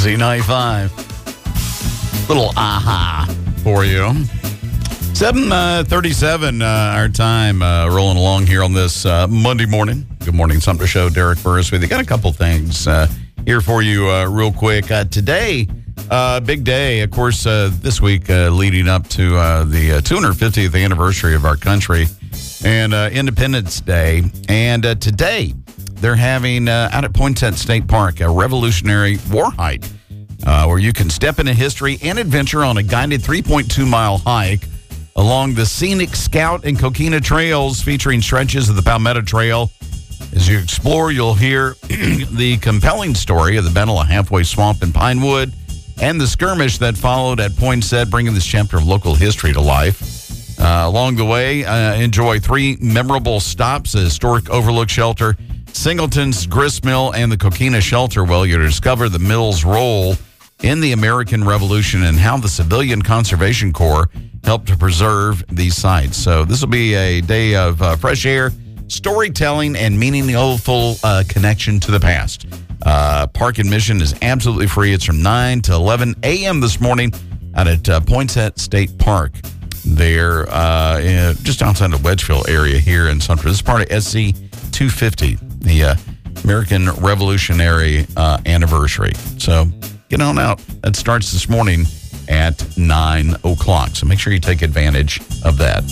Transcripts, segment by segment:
Z95. Little aha for you. 7:37 our time, rolling along here on this Monday morning. Good morning, Sumter Show. Derek Burris with you. Got a couple things here for you real quick. Today, big day, of course, this week leading up to the 250th anniversary of our country and Independence Day. And today, they're having out at Poinsett State Park a revolutionary war hike where you can step into history and adventure on a guided 3.2-mile hike along the scenic Scout and Coquina trails featuring stretches of the Palmetto Trail. As you explore, you'll hear the compelling story of the Battle of Halfway Swamp in Pinewood and the skirmish that followed at Poinsett, bringing this chapter of local history to life. Along the way, enjoy 3 memorable stops: the historic Overlook Shelter, Singleton's Grist Mill, and the Coquina Shelter. Well, you'll discover the mill's role in the American Revolution and how the Civilian Conservation Corps helped to preserve these sites. So this will be a day of fresh air, storytelling, and meaningful connection to the past. Park admission is absolutely free. It's from 9 to 11 a.m. this morning out at Poinsett State Park. They're just outside the Wedgeville area here in Sumter. This is part of SC 250, the American Revolutionary Anniversary. So get on out. That starts this morning at 9 o'clock. So make sure you take advantage of that.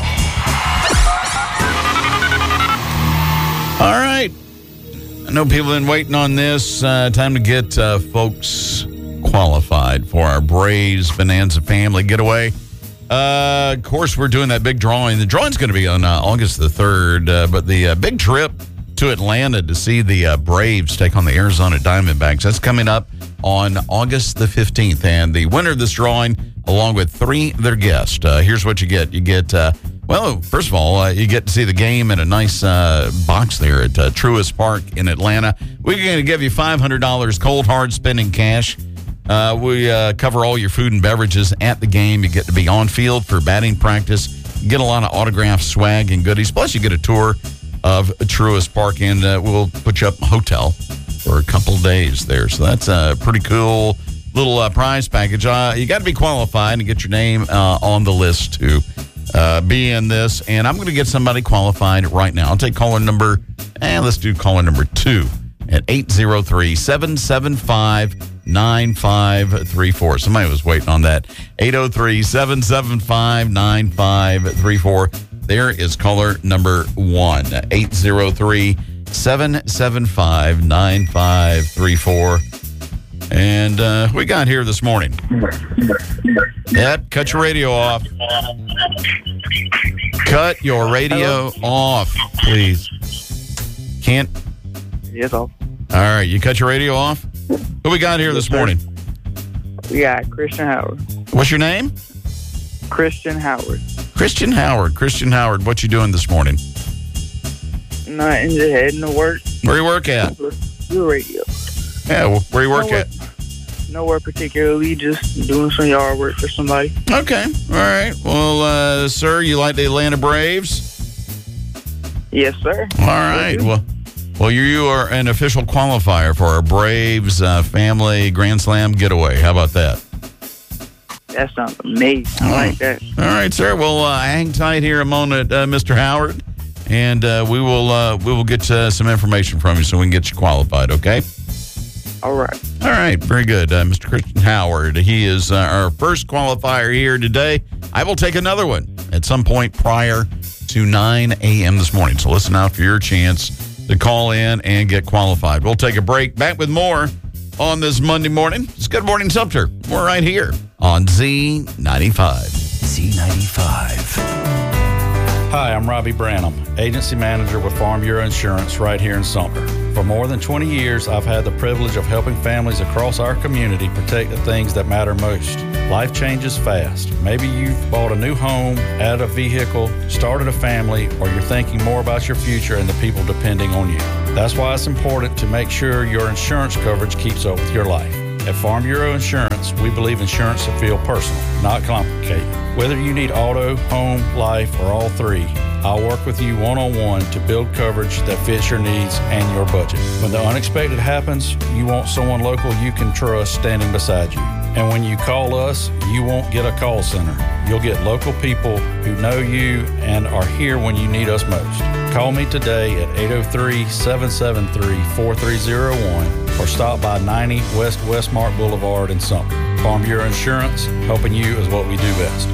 All right. I know people have been waiting on this. Time to get folks qualified for our Braves Bonanza Family Getaway. Of course, we're doing that big drawing. The drawing's going to be on August the 3rd, but the big trip to Atlanta to see the Braves take on the Arizona Diamondbacks, that's coming up on August the 15th. And the winner of this drawing, along with 3 of their guests, here's what you get. You get, well, first of all, you get to see the game in a nice box there at Truist Park in Atlanta. We're going to give you $500 cold, hard spending cash. We cover all your food and beverages at the game. You get to be on field for batting practice. You get a lot of autographed swag and goodies. Plus, you get a tour of Truist Park, and we'll put you up in a hotel for a couple of days there. So that's a pretty cool little prize package. You got to be qualified and get your name on the list to be in this. And I'm going to get somebody qualified right now. I'll take caller number, let's do caller number 2 at 803-775-9534. Somebody was waiting on that. 803-775-9534. There is caller number 1, 803-775-9534. And we got here this morning. Yep, cut your radio off. Cut your radio off, please. Can't. Yes, off. All right, you cut your radio off? Who we got here this morning? We got Christian Howard. What's your name? Christian Howard. Christian Howard. Christian Howard, what you doing this morning? Nothing, just heading to work. Where you work at? Your radio. Yeah, well, where you work at? Nowhere particularly, just doing some yard work for somebody. Okay, all right. Well, sir, you like the Atlanta Braves? Yes, sir. All right. Well, you are an official qualifier for our Braves Family Grand Slam Getaway. How about that? That sounds amazing. I like that. All right, sir. Well, hang tight here a moment, Mr. Howard, and we will get some information from you so we can get you qualified, okay? All right. All right. Very good. Mr. Christian Howard, he is our first qualifier here today. I will take another one at some point prior to 9 a.m. this morning. So listen out for your chance to call in and get qualified. We'll take a break. Back with more on this Monday morning. It's Good Morning Sumter. We're right here on Z95. Z95. Hi, I'm Robbie Branham, Agency Manager with Farm Bureau Insurance right here in Sumter. For more than 20 years, I've had the privilege of helping families across our community protect the things that matter most. Life changes fast. Maybe you've bought a new home, added a vehicle, started a family, or you're thinking more about your future and the people depending on you. That's why it's important to make sure your insurance coverage keeps up with your life. At Farm Bureau Insurance, we believe insurance should feel personal, not complicated. Whether you need auto, home, life, or all three, I'll work with you one-on-one to build coverage that fits your needs and your budget. When the unexpected happens, you want someone local you can trust standing beside you. And when you call us, you won't get a call center. You'll get local people who know you and are here when you need us most. Call me today at 803-773-4301 or stop by 90 West Westmark Boulevard in Sumter. Farm Bureau Insurance, helping you is what we do best.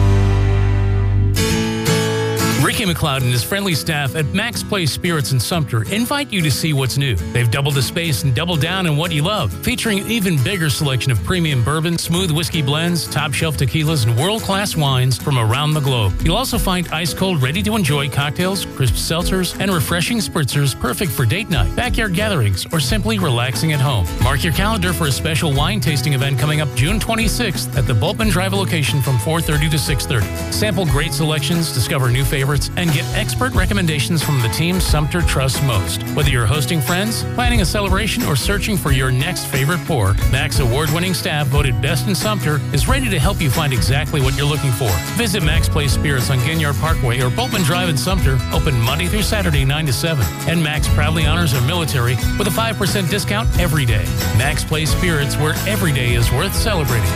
Ricky McLeod and his friendly staff at Max Place Spirits in Sumter invite you to see what's new. They've doubled the space and doubled down on what you love, featuring an even bigger selection of premium bourbon, smooth whiskey blends, top-shelf tequilas, and world-class wines from around the globe. You'll also find ice-cold, ready-to-enjoy cocktails, crisp seltzers, and refreshing spritzers perfect for date night, backyard gatherings, or simply relaxing at home. Mark your calendar for a special wine tasting event coming up June 26th at the Bultman Drive location from 4:30 to 6:30. Sample great selections, discover new favorites, and get expert recommendations from the team Sumter trusts most. Whether you're hosting friends, planning a celebration, or searching for your next favorite pour, Max award-winning staff voted best in Sumter is ready to help you find exactly what you're looking for. Visit Max Place Spirits on Ginyard Parkway or Bultman Drive in Sumter, open Monday through Saturday 9 to 7. And Max proudly honors our military with a 5% discount every day. Max Place Spirits, where every day is worth celebrating.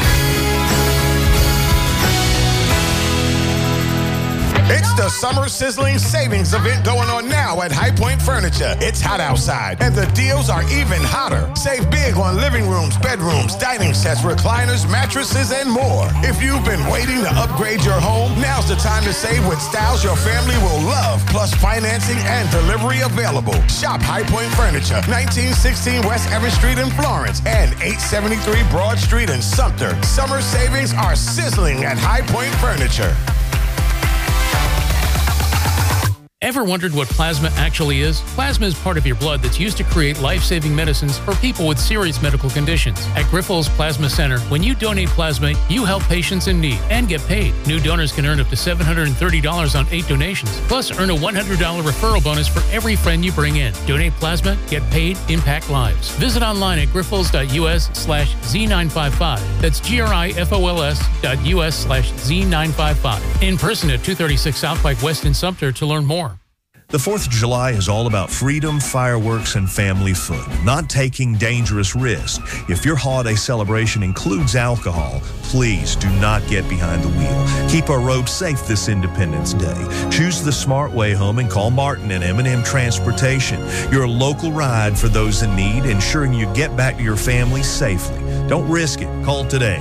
It's the Summer Sizzling Savings event going on now at High Point Furniture. It's hot outside, and the deals are even hotter. Save big on living rooms, bedrooms, dining sets, recliners, mattresses, and more. If you've been waiting to upgrade your home, now's the time to save with styles your family will love, plus financing and delivery available. Shop High Point Furniture, 1916 West Evans Street in Florence and 873 Broad Street in Sumter. Summer savings are sizzling at High Point Furniture. Ever wondered what plasma actually is? Plasma is part of your blood that's used to create life-saving medicines for people with serious medical conditions. At Grifols Plasma Center, when you donate plasma, you help patients in need and get paid. New donors can earn up to $730 on 8 donations, plus earn a $100 referral bonus for every friend you bring in. Donate plasma, get paid, impact lives. Visit online at grifols.us/Z955. That's GRIFOLS.us/Z955. In person at 236 South Pike West in Sumter to learn more. The 4th of July is all about freedom, fireworks, and family fun, not taking dangerous risks. If your holiday celebration includes alcohol, please do not get behind the wheel. Keep our roads safe this Independence Day. Choose the smart way home and call Martin and M&M Transportation. You're a local ride for those in need, ensuring you get back to your family safely. Don't risk it. Call today,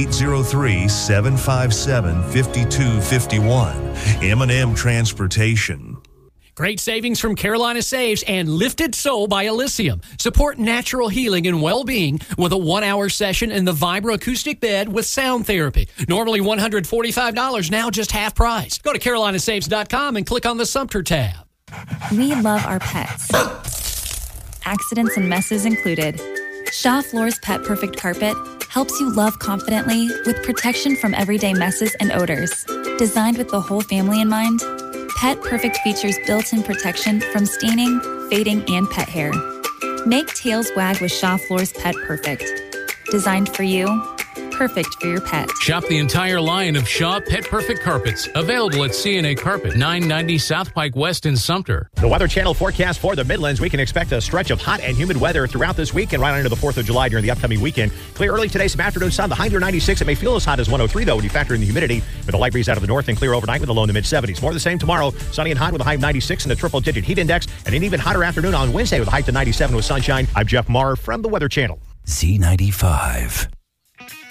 803-757-5251. M&M Transportation. Great savings from Carolina Saves and Lifted Soul by Elysium. Support natural healing and well-being with a 1-hour session in the vibroacoustic bed with sound therapy. Normally $145, now just half price. Go to carolinasaves.com and click on the Sumter tab. We love our pets. Accidents and messes included. Shaw Floor's Pet Perfect Carpet helps you love confidently with protection from everyday messes and odors. Designed with the whole family in mind, Pet Perfect features built-in protection from staining, fading, and pet hair. Make tails wag with Shaw Floor's Pet Perfect. Designed for you, perfect for your pet. Shop the entire line of Shaw Pet Perfect carpets, available at CNA Carpet, 990 South Pike West in Sumter. The Weather Channel forecast for the Midlands. We can expect a stretch of hot and humid weather throughout this week and right on into the 4th of July during the upcoming weekend. Clear early today, some afternoon sun. The high near 96. It may feel as hot as 103, though, when you factor in the humidity, with a light breeze out of the north, and clear overnight with a low in the mid-70s. More of the same tomorrow. Sunny and hot with a high of 96 and a triple-digit heat index, and an even hotter afternoon on Wednesday with a high to 97 with sunshine. I'm Jeff Maher from the Weather Channel. Z95.